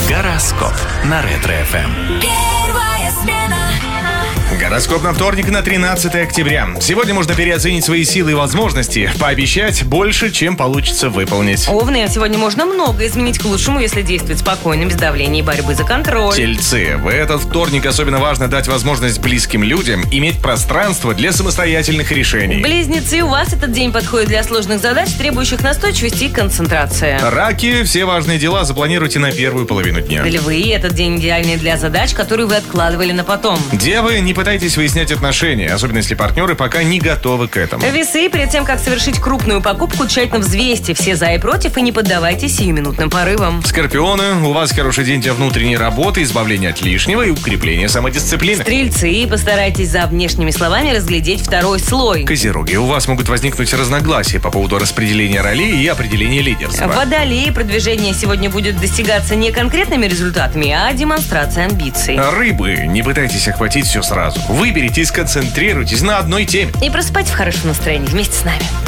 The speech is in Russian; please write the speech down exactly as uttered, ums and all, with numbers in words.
Гороскоп на Ретро-эф эм. Первая смена. Гороскоп на вторник, на тринадцатое октября. Сегодня можно переоценить свои силы и возможности, пообещать больше, чем получится выполнить. Овны, сегодня можно много изменить к лучшему, если действовать спокойно, без давления и борьбы за контроль. Тельцы, в этот вторник особенно важно дать возможность близким людям иметь пространство для самостоятельных решений. Близнецы, у вас этот день подходит для сложных задач, требующих настойчивости и концентрации. Раки, все важные дела запланируйте на первую половину дня. Львы, этот день идеальный для задач, которые вы откладывали на потом. Девы, не пытайтесь выяснять отношения, особенно если партнеры пока не готовы к этому. Весы, перед тем, как совершить крупную покупку, тщательно взвесьте все за и против и не поддавайтесь сиюминутным порывам. Скорпионы, у вас хороший день для внутренней работы, избавления от лишнего и укрепления самодисциплины. Стрельцы, постарайтесь за внешними словами разглядеть второй слой. Козероги, у вас могут возникнуть разногласия по поводу распределения ролей и определения лидерства. Водолеи, продвижение сегодня будет достигаться не конкретными результатами, а демонстрацией амбиций. Рыбы, не пытайтесь охватить все сразу. Выберите и сконцентрируйтесь на одной теме. И просыпать в хорошем настроении вместе с нами.